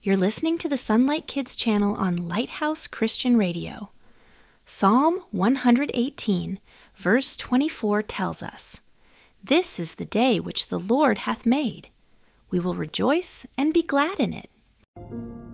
You're listening to the Sunlight Kids channel on Lighthouse Christian Radio. Psalm 118, verse 24 tells us, "This is the day which the Lord hath made. We will rejoice and be glad in it."